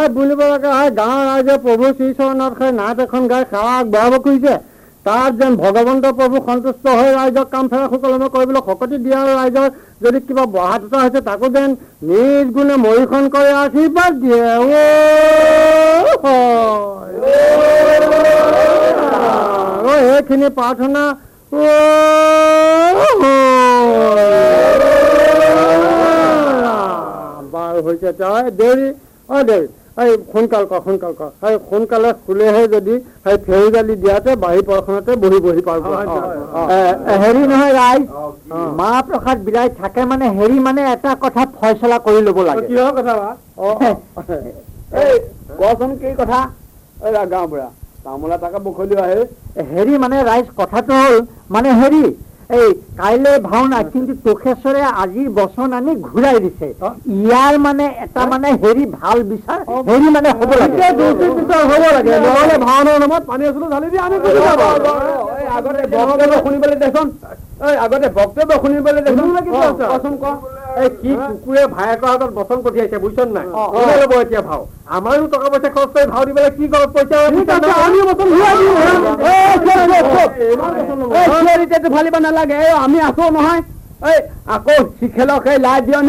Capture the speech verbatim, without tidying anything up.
সহায় বুলিব লাগে হয় গাঁৱৰ ৰাইজে প্ৰভু শ্ৰীচৰণত সেই নাট এখন গাই সেৱা আগবঢ়াব খুজিছে তাত যেন ভগৱন্ত প্ৰভু সন্তুষ্ট হৈ ৰাইজক কাম ফেৰা সুকলমে কৰিবলৈ শকতি দিয়া ৰাইজৰ যদি কিবা বহা টুটা হৈছে তাকো যেন নিজ গুণে মৰিখন কৰি আশীৰ্বাদ দিয়ে সেইখিনি প্ৰাৰ্থনা বাৰু হৈছে তই দেৰি অ দেৰি এই সোনকাল কৰ সোনকাল কৰ সেই সোনকালে শুলেহে যদি সেই ফেৰি জালি দিয়াতে বাৰী পৰখনতে বহি বহি পাব হেৰি নহয় ৰাইজ মাহ প্ৰসাদ বিলাই থাকে মানে হেৰি মানে এটা কথা ফয়চলা কৰি ল'ব লাগে কিহৰ কথা কচোন কি কথা গাঁও বুঢ়া তামোলা টাকা বখলিও আহে হেৰি মানে ৰাইজ কথাটো হ'ল মানে হেৰি এই কাইলে ভাওনা কিন্তু তোষেশ্বৰে আজিৰ বচন আনি ঘূৰাই দিছে ইয়াৰ মানে এটা মানে হেৰি ভাল বিচাৰ হেৰি মানে হ'ব লাগে হ'ব লাগে নহ'লে ভাওনাৰ নামত পানী আছিলো ঢালি দি আমি আগতে বক্তব্য শুনিবলৈ দেচোন এই আগতে বক্তব্য শুনিবলৈ দেচোন কচোন ক এই কি কুকুৰে ভায়েকৰ হাতত বচন পঠিয়াইছে বুজিছ নাই কোনে ল'ব এতিয়া ভাও আমাৰো টকা পইচা খৰচ কৰি ভাও দিবলৈ কি কৰক পইচা ফালিব নালাগে আমি আছো নহয় এই আকৌ শিখেলক লাই দিয়